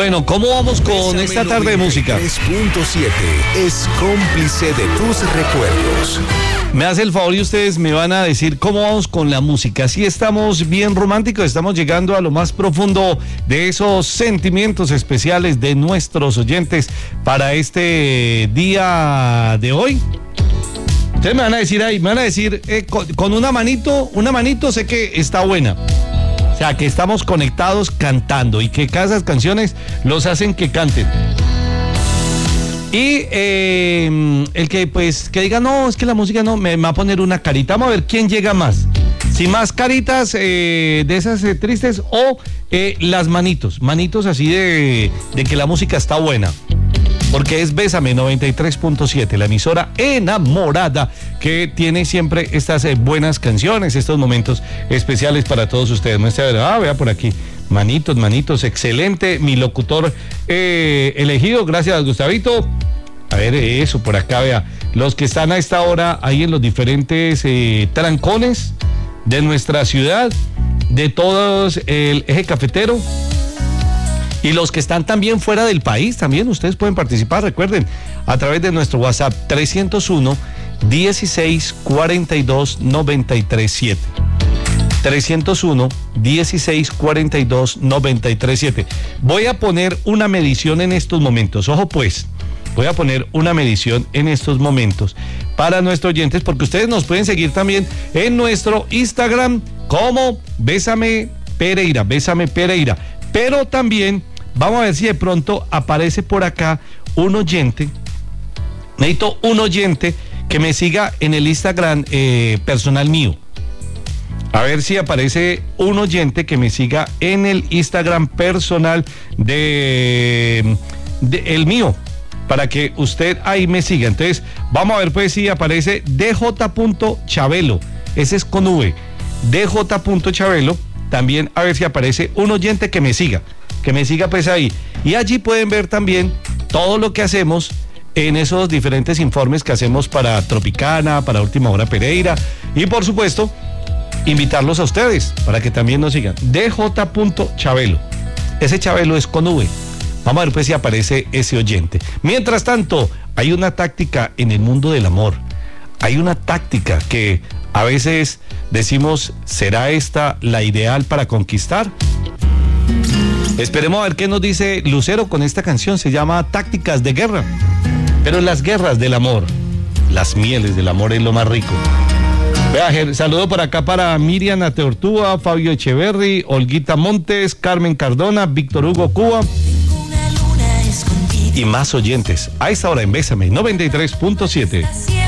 Bueno, ¿cómo vamos con esta tarde de música? 3.7 es cómplice de tus recuerdos. Me hace el favor y ustedes me van a decir cómo vamos con la música. Si estamos bien románticos, estamos llegando a lo más profundo de esos sentimientos especiales de nuestros oyentes para este día de hoy. Ustedes me van a decir ahí, me van a decir con una manito sé que está buena. O sea, que estamos conectados cantando y que cada esas canciones los hacen que canten. Y el que que diga, no, es que la música no, me va a poner una carita. Vamos a ver quién llega más. Si más caritas de esas tristes o las manitos así de que la música está buena. Porque es Bésame 93.7, la emisora enamorada que tiene siempre estas buenas canciones, estos momentos especiales para todos ustedes. Vea por aquí, manitos, excelente, mi locutor elegido, gracias Gustavito. A ver, eso, por acá, vea, los que están a esta hora ahí en los diferentes trancones de nuestra ciudad, de todos el eje cafetero. Y los que están también fuera del país, también ustedes pueden participar, recuerden, a través de nuestro WhatsApp 301-1642-937. 301-1642-937. Voy a poner una medición en estos momentos, ojo pues, voy a poner una medición en estos momentos para nuestros oyentes, porque ustedes nos pueden seguir también en nuestro Instagram como Bésame Pereira, pero también vamos a ver si de pronto aparece por acá un oyente. Necesito un oyente que me siga en el Instagram personal mío. A ver si aparece un oyente que me siga en el Instagram personal de el mío, para que usted ahí me siga. Entonces, vamos a ver pues si aparece dj.chabelo. Ese es con V. dj.chabelo. También a ver si aparece un oyente que me siga pues ahí. Y allí pueden ver también todo lo que hacemos en esos diferentes informes que hacemos para Tropicana, para Última Hora Pereira. Y por supuesto, invitarlos a ustedes para que también nos sigan. dj.chabelo. Ese Chabelo es con V. Vamos a ver pues si aparece ese oyente. Mientras tanto, hay una táctica en el mundo del amor. Hay una táctica que a veces decimos, ¿será esta la ideal para conquistar? Esperemos a ver qué nos dice Lucero con esta canción. Se llama Tácticas de Guerra. Pero las guerras del amor, las mieles del amor es lo más rico. Vea, saludo por acá para Miriam Ateortúa, Fabio Echeverry, Olguita Montes, Carmen Cardona, Víctor Hugo Cuba y más oyentes. A esta hora en Bésame 93.7.